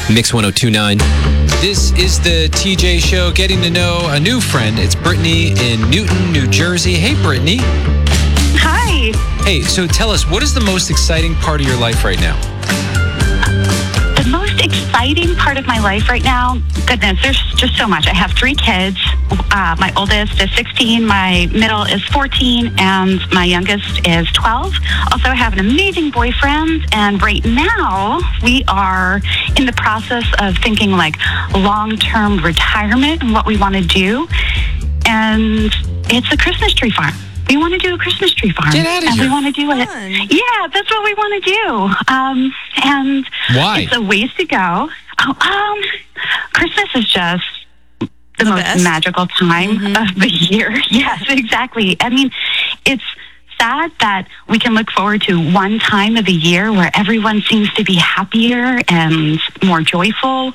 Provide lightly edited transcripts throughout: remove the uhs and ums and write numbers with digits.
Mix 1029. This is the TJ Show, getting to know a new friend. It's Brittany in Newton, New Jersey. Hey, Brittany. Hi. Hey, so tell us, what is the most exciting part of your life right now? The most exciting part of my life right now, goodness, there's just so much. I have 3 kids. My oldest is 16, my middle is 14, and my youngest is 12. Also, I have an amazing boyfriend, and right now we are in the process of thinking like long-term retirement and what we want to do. And it's a Christmas tree farm. We want to do a Christmas tree farm. Get out of and here. we want to do it. Yeah, that's what we want to do. And why? It's a ways to go. Christmas is just the most best. magical time of the year. Yes, exactly. I mean, it's sad that we can look forward to one time of the year where everyone seems to be happier and more joyful.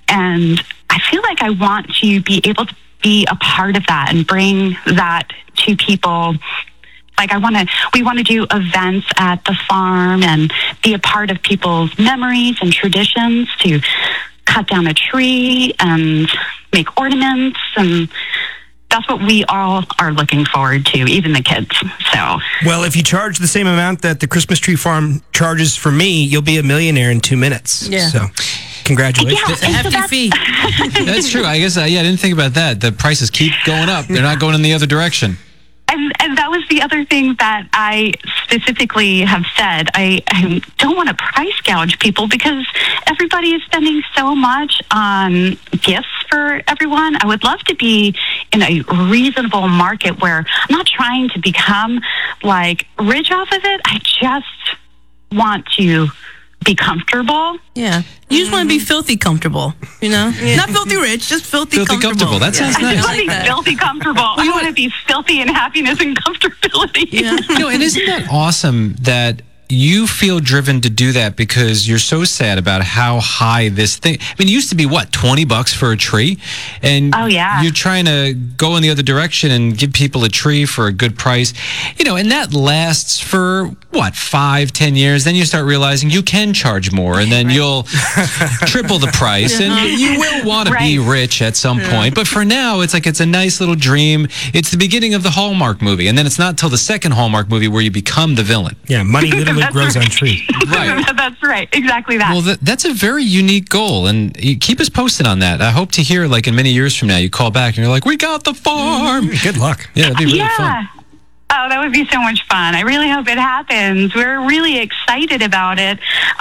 And I feel like I want to be able to be a part of that and bring that to people. Like we want to do events at the farm and be a part of people's memories and traditions, to cut down a tree and make ornaments, and that's what we all are looking forward to, even the kids. So, well, if you charge the same amount that the Christmas tree farm charges for me, you'll be a millionaire in 2 minutes. Yeah. So, congratulations. yeah, It's a hefty fee. That's true. I guess, I didn't think about that. The prices keep going up. They're not going in the other direction. And that was the other thing that I specifically have said. I don't want to price gouge people because everybody is spending so much on gifts for everyone. I would love to be in a reasonable market where I'm not trying to become like rich off of it. I just want to be comfortable. Yeah. You just want to be filthy comfortable, you know? Yeah. Not filthy rich, just filthy comfortable. That sounds I nice. don't want to be filthy comfortable. I want to be filthy in happiness and comfortability. Yeah. And isn't that awesome that you feel driven to do that because you're so sad about how high this thing... I mean, it used to be, what, $20 for a tree? And oh, yeah. You're trying to go in the other direction and give people a tree for a good price. And that lasts for, what, 5-10 years? Then you start realizing you can charge more, and then you'll triple the price, and you will want to be rich at some point. But for now, it's like it's a nice little dream. It's the beginning of the Hallmark movie, and then it's not until the second Hallmark movie where you become the villain. Yeah, money literally grows on trees. Right. That's right. Exactly that. Well, that's a very unique goal, and you keep us posted on that. I hope to hear, like, in many years from now, you call back and you're like, we got the farm. Good luck. Yeah, it'd be really fun. Oh, that would be so much fun. I really hope it happens. We're really excited about it.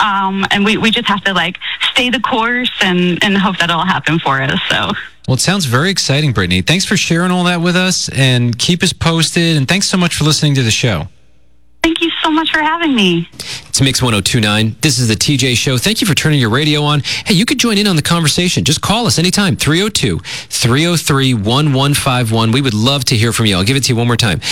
And we just have to, like, stay the course and hope that it'll happen for us. So. Well, it sounds very exciting, Brittany. Thanks for sharing all that with us, and keep us posted. And thanks so much for listening to the show. Thank you so much for having me. It's Mix 1029. This is the TJ Show. Thank you for turning your radio on. Hey, you could join in on the conversation. Just call us anytime, 302-303-1151. We would love to hear from you. I'll give it to you one more time,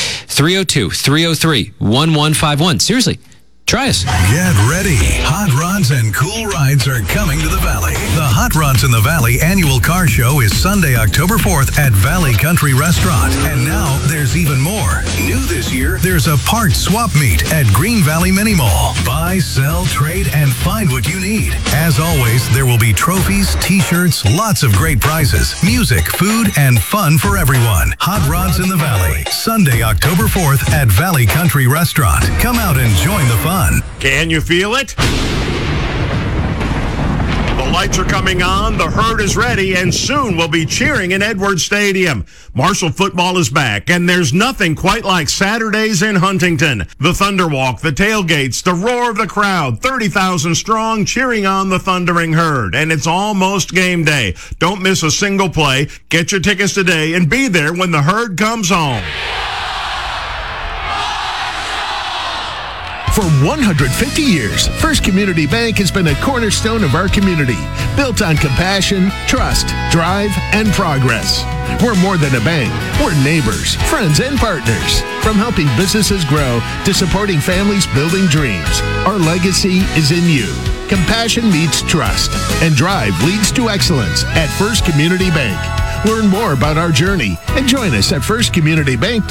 302-303-1151. Seriously, try us. Get ready. Hot Rods and Cool Rides are coming to the Valley. The Hot Rods in the Valley annual car show is Sunday, October 4th at Valley Country Restaurant. And now there's even more. New this year, there's a parts swap meet at Green Valley Mini Mall. Buy, sell, trade, and find what you need. As always, there will be trophies, t-shirts, lots of great prizes, music, food, and fun for everyone. Hot Rods in the Valley. Sunday, October 4th at Valley Country Restaurant. Come out and join the fun. Can you feel it? The lights are coming on, the herd is ready, and soon we'll be cheering in Edwards Stadium. Marshall football is back, and there's nothing quite like Saturdays in Huntington. The Thunderwalk, the tailgates, the roar of the crowd, 30,000 strong cheering on the thundering herd. And it's almost game day. Don't miss a single play. Get your tickets today and be there when the herd comes home. For 150 years, First Community Bank has been a cornerstone of our community, built on compassion, trust, drive, and progress. We're more than a bank. We're neighbors, friends, and partners. From helping businesses grow to supporting families building dreams, our legacy is in you. Compassion meets trust, and drive leads to excellence at First Community Bank. Learn more about our journey and join us at First Community Bank.